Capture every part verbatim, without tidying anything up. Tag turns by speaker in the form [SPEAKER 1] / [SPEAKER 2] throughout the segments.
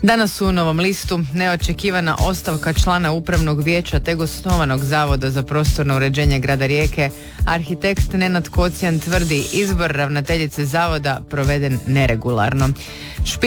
[SPEAKER 1] Danas u Novom listu neočekivana ostavka člana upravnog vijeća te osnovanog Zavoda za prostorno uređenje grada Rijeke. Arhitekt Nenad Kocijan tvrdi izbor ravnateljice zavoda proveden neregularno. Špi-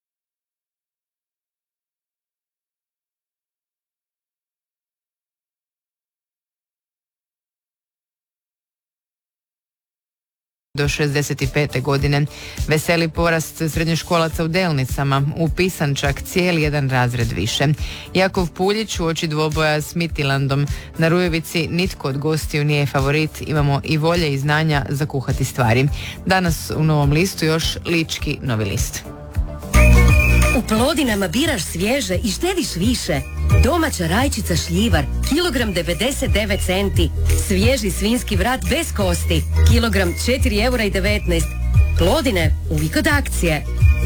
[SPEAKER 1] do šezdeset pete godine. Veseli porast srednjoškolaca u Delnicama, upisan čak cijeli jedan razred više. Jakov Puljić uoči dvoboja s Midtjyllandom. Na Rujevici nitko od gostiju nije favorit, imamo i volje i znanja za kuhati stvari. Danas u Novom listu još lički Novi list.
[SPEAKER 2] U Plodinama biraš svježe i štediš više. Domaća rajčica šljivar, kilogram devedeset devet centi. Svježi svinski vrat bez kosti, kilogram četiri eura i devetnaest. Plodine, uvijek od akcije.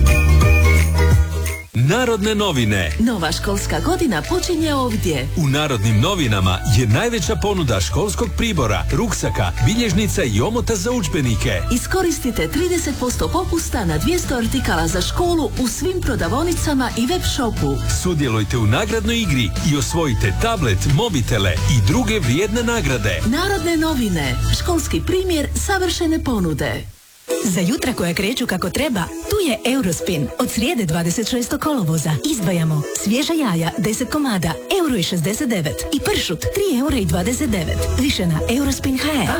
[SPEAKER 3] Narodne novine.
[SPEAKER 4] Nova školska godina počinje ovdje.
[SPEAKER 3] U Narodnim novinama je najveća ponuda školskog pribora, ruksaka, bilježnica i omota za udžbenike.
[SPEAKER 4] Iskoristite trideset posto popusta na dvjesto artikala za školu u svim prodavaonicama i web shopu.
[SPEAKER 3] Sudjelujte u nagradnoj igri i osvojite tablet, mobitele i druge vrijedne nagrade.
[SPEAKER 4] Narodne novine. Školski primjer savršene ponude.
[SPEAKER 5] Za jutra koja kreću kako treba, tu je Eurospin. Od srijede dvadeset šestog kolovoza izdvajamo svježa jaja deset komada, euro i šezdeset devet i pršut tri eura i dvadeset devet. Više na Eurospin punto he.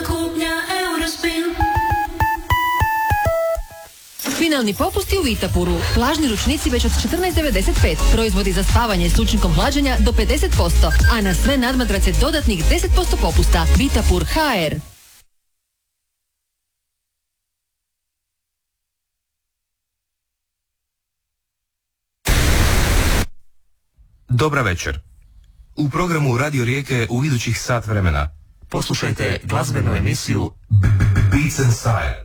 [SPEAKER 6] Finalni popusti u Vitapuru. Plažni ručnici već od četrnaest devedeset pet. Proizvodi za spavanje s učinkom hlađenja do pedeset posto. A na sve nadmadrace dodatnih deset posto popusta. Vitapur punto he er.
[SPEAKER 7] Dobra večer. U programu Radio Rijeke u idućih sat vremena poslušajte glazbenu emisiju Beats and Style.